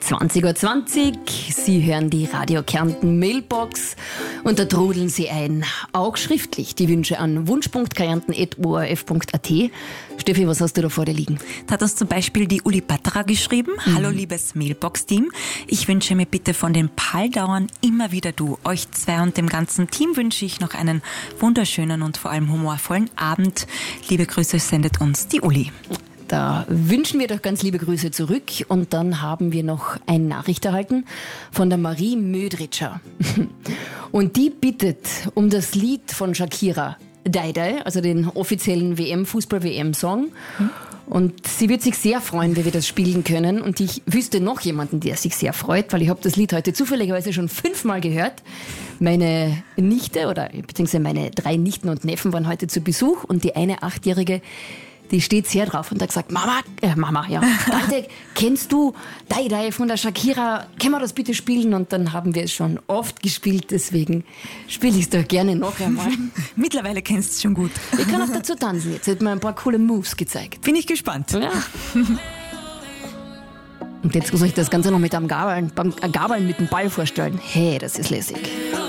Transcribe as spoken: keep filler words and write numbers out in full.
zwanzig Uhr zwanzig, Sie hören die Radio Kärnten Mailbox und da trudeln Sie ein, auch schriftlich, die Wünsche an wunsch punkt kärnten at o r f punkt a t. Steffi, was hast du da vor dir liegen? Da hat uns zum Beispiel die Uli Patra geschrieben. Mhm. Hallo liebes Mailbox-Team, ich wünsche mir bitte von den Paldauern immer wieder du. Euch zwei und dem ganzen Team wünsche ich noch einen wunderschönen und vor allem humorvollen Abend. Liebe Grüße sendet uns die Uli. Da wünschen wir doch ganz liebe Grüße zurück und dann haben wir noch eine Nachricht erhalten von der Marie Mödritscher. Und die bittet um das Lied von Shakira, Dai Dai, also den offiziellen W M, Fußball-W M-Song. Und sie wird sich sehr freuen, wenn wir das spielen können. Und ich wüsste noch jemanden, der sich sehr freut, weil ich habe das Lied heute zufälligerweise schon fünfmal gehört. Meine Nichte oder beziehungsweise meine drei Nichten und Neffen waren heute zu Besuch und die eine Achtjährige, die steht sehr drauf und hat gesagt, Mama, äh, Mama, ja, Tante, kennst du Dai Dai von der Shakira? Können wir das bitte spielen? Und dann haben wir es schon oft gespielt, deswegen spiele ich es doch gerne noch einmal. Mittlerweile kennst du es schon gut. Ich kann auch dazu tanzen jetzt. Hat mir ein paar coole Moves gezeigt. Bin ich gespannt. Ja. Und jetzt muss ich das Ganze noch mit einem Gabeln, beim Gabeln mit dem Ball vorstellen. Hey, das ist lässig.